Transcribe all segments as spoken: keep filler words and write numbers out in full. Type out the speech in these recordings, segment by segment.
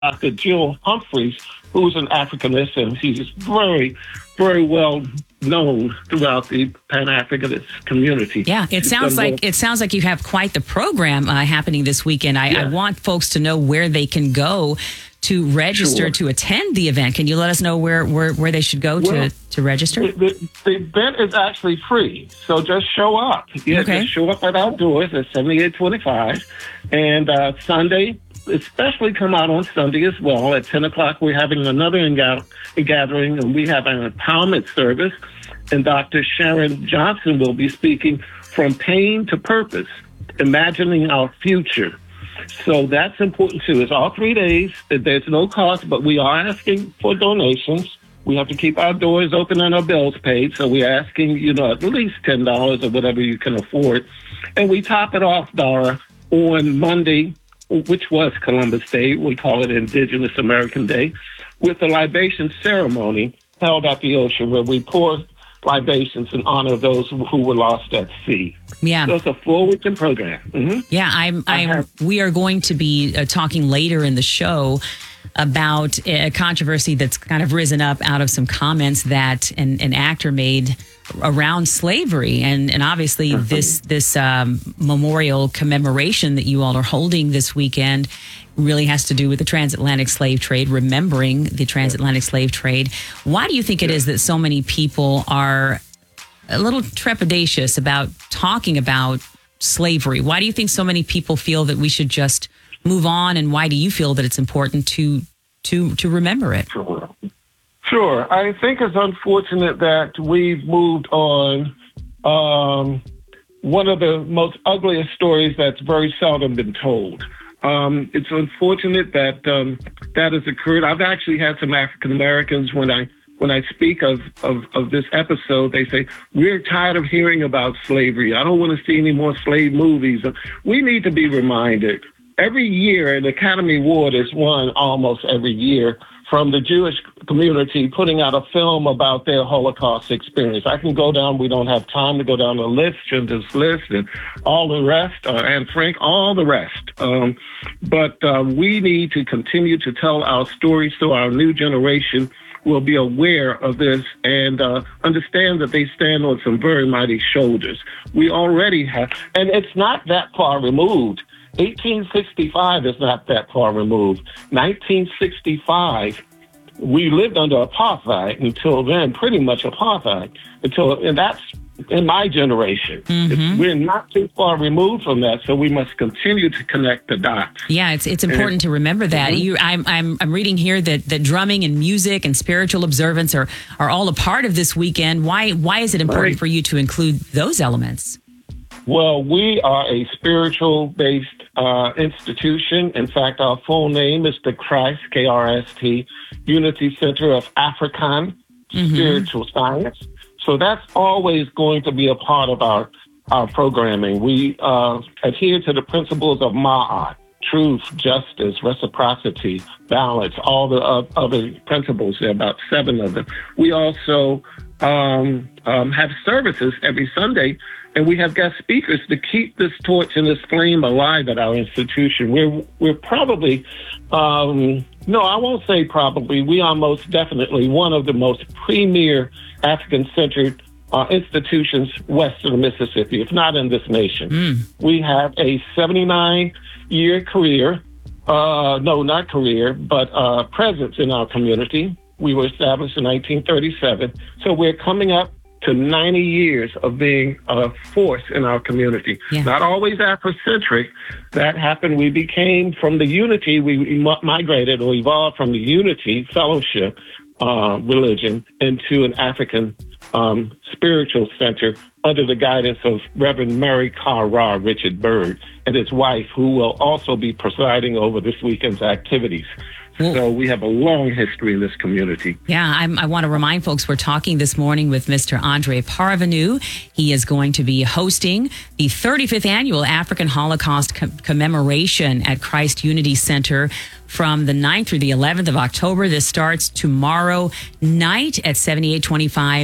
Doctor Jill Humphreys, who's an Africanist, and she's very, very well known throughout the Pan-Africanist community. Yeah, it sounds like it sounds like you have quite the program uh, happening this weekend. I, yeah. I want folks to know where they can go to register sure. to attend the event. Can you let us know where, where, where they should go well, to, to register? The, the, the event is actually free, so just show up. Yeah, okay. Just show up at our doors at seventy-eight twenty-five. And uh, Sunday, especially come out on Sunday as well. At ten o'clock, we're having another enga- gathering, and we have an empowerment service. And Doctor Sharon Johnson will be speaking from pain to purpose, imagining our future. So that's important too. It's all three days. There's no cost, but we are asking for donations. We have to keep our doors open and our bills paid. So we're asking, you know, at least ten dollars or whatever you can afford. And we top it off, Dara, on Monday, which was Columbus Day. We call it Indigenous American Day, with the libation ceremony held at the ocean where we pour libations in honor of those who were lost at sea. Yeah. So it's a full weekend program. Mm-hmm. Yeah, I'm. I'm. Have, we are going to be uh, talking later in the show about a controversy that's kind of risen up out of some comments that an, an actor made around slavery, and and obviously mm-hmm. this this um, memorial commemoration that you all are holding this weekend really has to do with the transatlantic slave trade, remembering the transatlantic slave trade. Why do you think it is that so many people are a little trepidatious about talking about slavery? Why do you think so many people feel that we should just move on, and why do you feel that it's important to to to remember it? Sure. Sure. I think it's unfortunate that we've moved on. Um, one of the most ugliest stories that's very seldom been told. Um, it's unfortunate that um, that has occurred. I've actually had some African Americans when I when I speak of, of, of this episode, they say, we're tired of hearing about slavery. I don't want to see any more slave movies. We need to be reminded. Every year, an Academy Award is won almost every year from the Jewish community putting out a film about their Holocaust experience. I can go down, we don't have time to go down the list, Schindler's List, and all the rest, uh, Anne Frank, all the rest. Um, but uh, we need to continue to tell our stories so our new generation will be aware of this and uh, understand that they stand on some very mighty shoulders. We already have, and it's not that far removed. eighteen sixty-five is not that far removed. nineteen sixty-five, we lived under apartheid until then, pretty much apartheid, until, and that's in my generation. Mm-hmm. We're not too far removed from that, so we must continue to connect the dots. Yeah, it's it's important and, to remember that. Mm-hmm. You, I'm I'm I'm reading here that, that drumming and music and spiritual observance are are all a part of this weekend. Why why is it important right. for you to include those elements? Well, we are a spiritual-based uh, institution. In fact, our full name is the Christ, K R S T, Unity Center of African mm-hmm. Spiritual Science. So that's always going to be a part of our, our programming. We uh, adhere to the principles of Ma'at, truth, justice, reciprocity, balance, all the uh, other principles. There are about seven of them. We also um, um, have services every Sunday, and we have guest speakers to keep this torch and this flame alive at our institution. We're we're probably, um, no, I won't say probably, we are most definitely one of the most premier African-centered uh, institutions west of the Mississippi, if not in this nation. Mm. We have a seventy-nine-year career, uh, no, not career, but uh, presence in our community. We were established in nineteen thirty-seven, so we're coming up to ninety years of being a force in our community. Yeah. Not always Afrocentric. That happened. We became, from the Unity, we migrated or evolved from the Unity Fellowship uh, religion into an African um, spiritual center under the guidance of Reverend Mary Carr Richard Byrd and his wife, who will also be presiding over this weekend's activities. So we have a long history in this community. Yeah, I'm, I want to remind folks we're talking this morning with Mister Andre Parvenu. He is going to be hosting the thirty-fifth Annual African Holocaust Com- Commemoration at Christ Unity Center from the ninth through the eleventh of October. This starts tomorrow night at seventy-eight twenty-five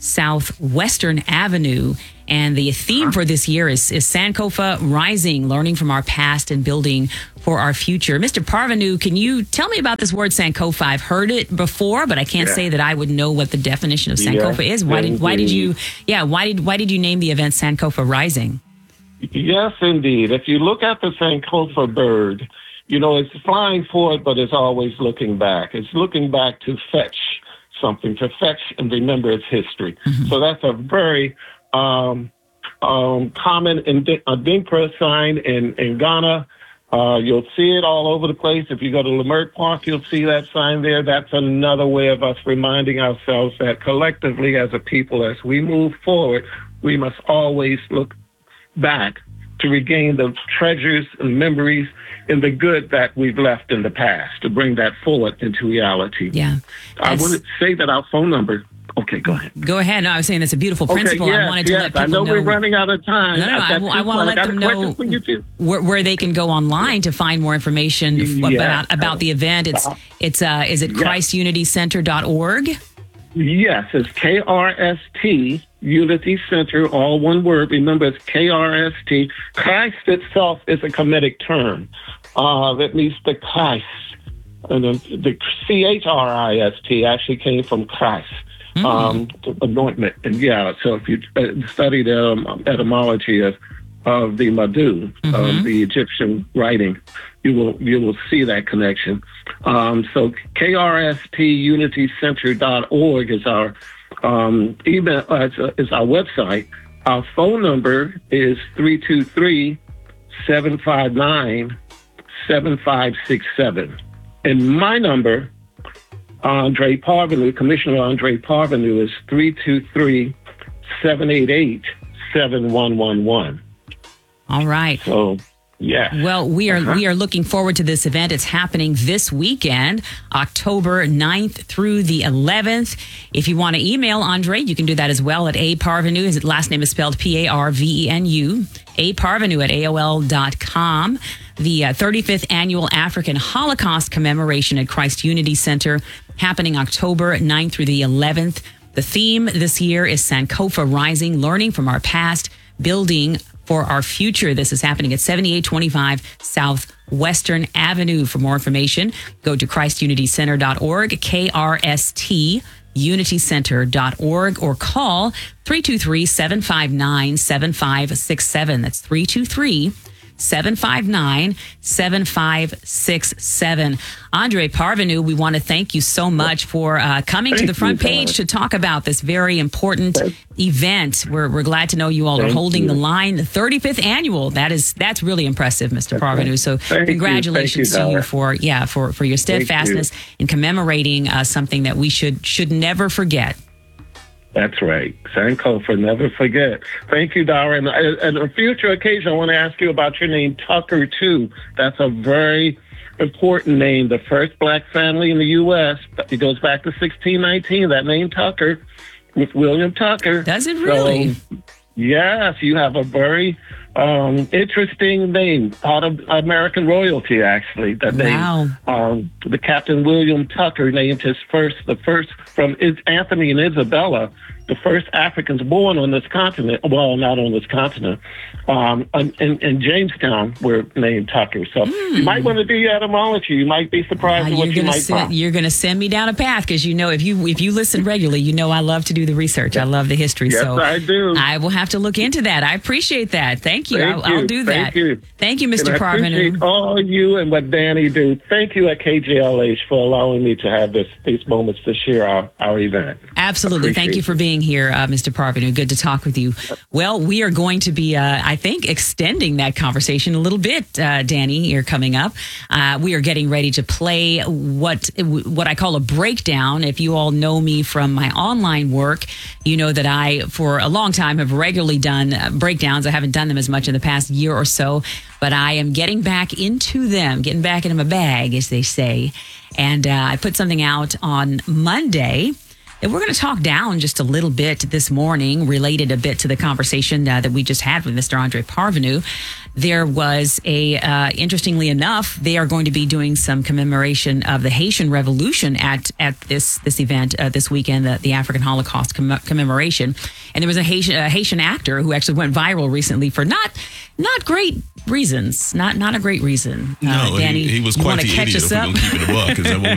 Southwestern Avenue. And the theme for this year is, is Sankofa Rising, learning from our past and building for our future. Mister Parvenu, can you tell me about this word Sankofa? I've heard it before, but I can't yeah. say that I would know what the definition of Sankofa yes, is. Why did why did you yeah why did why did you name the event Sankofa Rising? Yes, indeed. If you look at the Sankofa bird, you know it's flying forward, but it's always looking back. It's looking back to fetch something, to fetch and remember its history. Mm-hmm. So that's a very Um, um, common in Adinkra sign in, in Ghana. Uh, you'll see it all over the place. If you go to Leimert Park, you'll see that sign there. That's another way of us reminding ourselves that collectively as a people, as we move forward, we must always look back to regain the treasures and memories and the good that we've left in the past, to bring that forward into reality. Yeah. I want to say that our phone number. Okay, go ahead. Go ahead. No, I was saying that's a beautiful principle. Okay, yes, I wanted to yes. let people I know, know. we're running out of time. No, no, I, I, I want to let them know where, where they can go online to find more information yes. about about the event. It's it's uh, is it yes. christ unity center dot org? Yes, it's K R S T Unity Center, all one word. Remember, it's K R S T. Christ itself is a Kemetic term. Uh, that means the Christ. And the, the C H R I S T actually came from Christ. Mm. Um, anointment. And yeah, so if you uh, study the um, etymology of, of the Madu, mm-hmm. of the Egyptian writing, you will you will see that connection. Um, so K R S T Unity Center dot org is our um, email, uh, is our website. Our phone number is three two three, seven five nine, seven five six seven. And my number, Andre Parvenu, Commissioner Andre Parvenu, is three two three, seven eight eight, seven one one one. All right. So, yeah. Well, we are uh-huh. we are looking forward to this event. It's happening this weekend, October ninth through the eleventh. If you want to email Andre, you can do that as well at aparvenu. His last name is spelled P A R V E N U. aparvenu at A O L dot com. The uh, thirty-fifth Annual African Holocaust Commemoration at Christ Unity Center, happening October ninth through the eleventh. The theme this year is Sankofa Rising, learning from our past, building for our future. This is happening at seventy-eight twenty-five Southwestern Avenue. For more information, go to christ unity center dot org, K R S T unity center dot org, or call three two three, seven five nine, seven five six seven. That's three two three, seven five nine, seven five six seven. Andre Parvenu, we want to thank you so much for uh, coming thank to the front you, page to talk about this very important thank event. We're we're glad to know you all thank are holding you. the line. The thirty-fifth annual. That is that's really impressive, Mister Parvenu. So thank congratulations you. to you for yeah for, for your steadfastness you. in commemorating uh, something that we should should never forget. That's right. Sankofa, never forget. Thank you, Dara. And on a future occasion, I want to ask you about your name, Tucker, too. That's a very important name. The first black family in the U S It goes back to sixteen nineteen. That name, Tucker, with William Tucker. Does it really? So, yes, you have a very um, interesting name, part of American royalty, actually. That wow. name, um, the Captain William Tucker named his first, the first from Anthony and Isabella, the first Africans born on this continent. Well, not on this continent. Um, in, in Jamestown were named Tucker. So mm. you might want to do your etymology. You might be surprised uh, at what you might find. You're going to send me down a path because you know if you if you listen regularly, you know I love to do the research. I love the history. Yes, so I do. I will have to look into that. I appreciate that. Thank you. Thank I'll, you. I'll do that. Thank you. Thank you, Mister And I appreciate Parvenu. all you and what Danny do. Thank you at K J L H for allowing me to have this these moments to share our, our event. Absolutely. Thank you for being here, uh, Mister Parvenu. Good to talk with you. Well, we are going to be, uh, I think, extending that conversation a little bit, uh, Danny, here coming up. Uh, we are getting ready to play what what I call a breakdown. If you all know me from my online work, you know that I, for a long time, have regularly done uh, breakdowns. I haven't done them as much in the past year or so, but I am getting back into them, getting back into my bag, as they say. And uh, I put something out on Monday And we're going to talk down just a little bit this morning, related a bit to the conversation uh, that we just had with Mister Andre Parvenu. There was a, uh, interestingly enough, they are going to be doing some commemoration of the Haitian Revolution at at this this event uh, this weekend, the, the African Holocaust comm- commemoration. And there was a Haitian, a Haitian actor who actually went viral recently for not not great reasons, not not a great reason. No, uh, Danny, he, he was you quite wanna the catch idiot. us If we're up? gonna keep it a buck, is that what